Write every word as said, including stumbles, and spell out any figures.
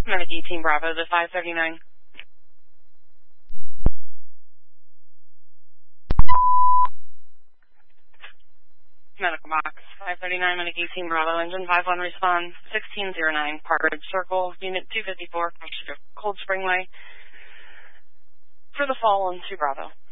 Medic eighteen Bravo to five thirty-nine. Medical box five thirty-nine, Medic eighteen Bravo, engine five one, respond sixteen oh nine, Park Ridge Circle, unit two fifty-four, Cold Spring Way, for the fall on two Bravo.